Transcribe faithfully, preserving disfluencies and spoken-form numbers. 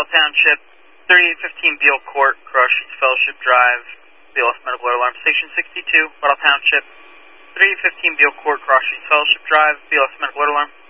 Battle Township, thirty-eight fifteen Beale Court, Cross Streets Fellowship Drive, B L S Medical Alert Alarm. Station sixty-two, Battle Township, thirty-eight fifteen Beale Court, Cross Streets Fellowship Drive, B L S Medical Alert Alarm.